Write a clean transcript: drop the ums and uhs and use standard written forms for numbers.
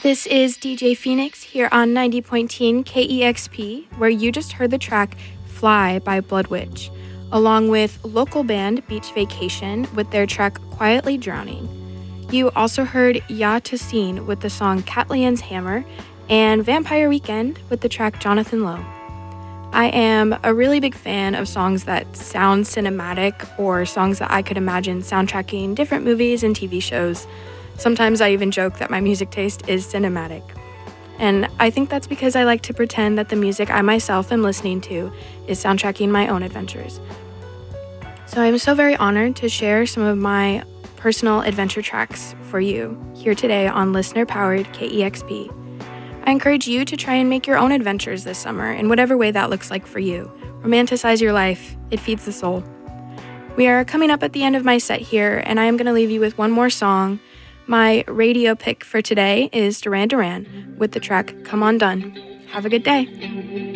This is DJ Phoenix here on 90.10 KEXP, where you just heard the track Fly by Blood Witch, along with local band Beach Vacation with their track Quietly Drowning. You also heard Ya Tassine with the song Catlian's Hammer, and Vampire Weekend with the track Jonathan Lowe. I am a really big fan of songs that sound cinematic or songs that I could imagine soundtracking different movies and TV shows. Sometimes I even joke that my music taste is cinematic. And I think that's because I like to pretend that the music I myself am listening to is soundtracking my own adventures. So I'm so very honored to share some of my personal adventure tracks for you here today on listener-powered KEXP. I encourage you to try and make your own adventures this summer in whatever way that looks like for you. Romanticize your life. It feeds the soul. We are coming up at the end of my set here, and I am going to leave you with one more song. My radio pick for today is Duran Duran with the track Come On Done. Have a good day.